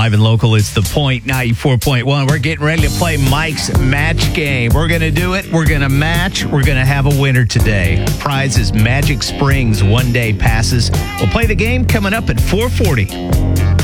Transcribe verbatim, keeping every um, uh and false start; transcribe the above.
live and local. It's The Point ninety-four point one. We're getting ready to play Mike's match game. We're going to do it. We're going to match. We're going to have a winner today. Prize is Magic Springs one-day passes. We'll play the game coming up at four forty.